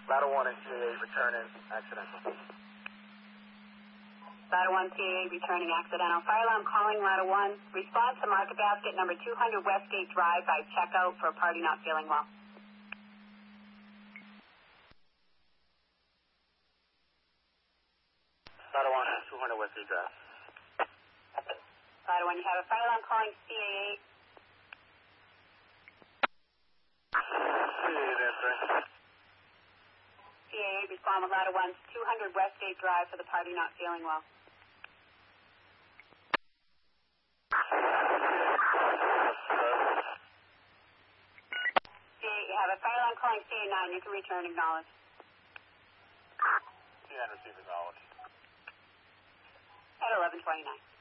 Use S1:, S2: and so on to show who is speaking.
S1: Ladder 1 and CAA returning accidental.
S2: Ladder 1, CAA returning accidental. Fire alarm calling Ladder 1. Response to Market Basket number 200 Westgate Drive by checkout for a party not feeling well.
S1: Ladder 1, 200 Westgate Drive.
S2: Ladder 1, you have a fire alarm calling CAA.
S1: CAA answering.
S2: CAA respond with Ladder 1's 200 Westgate Drive for the party not feeling well. CAA, you have a fire alarm calling CA9. You can return acknowledge.
S1: CA9 receive acknowledge.
S2: At 11:29.